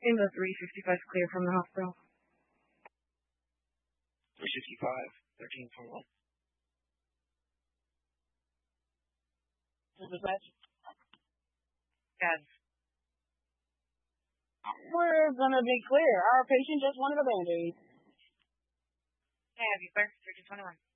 In the 365 clear from the hospital. 365, 13.1. Dispatch. Yes. We're gonna be clear. Our patient just wanted a Band-Aid. I have you, sir. 1321.